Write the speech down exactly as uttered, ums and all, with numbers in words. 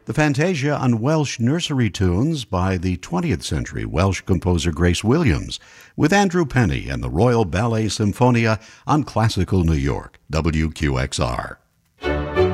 The Fantasia on Welsh Nursery Tunes by the twentieth century Welsh composer Grace Williams, with Andrew Penny and the Royal Ballet Symphonia on Classical New York, W Q X R.